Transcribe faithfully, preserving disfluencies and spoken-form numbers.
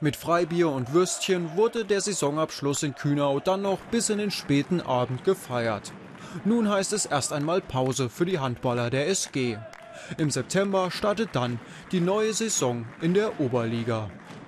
Mit Freibier und Würstchen wurde der Saisonabschluss in Kühnau dann noch bis in den späten Abend gefeiert. Nun heißt es erst einmal Pause für die Handballer der S G. Im September startet dann die neue Saison in der Oberliga.